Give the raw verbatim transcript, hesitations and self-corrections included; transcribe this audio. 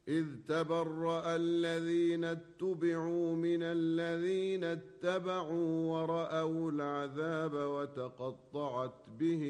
إذ تبرأ الذين اتبعوا من الذين اتبعوا ورأوا العذاب وتقطعت بهم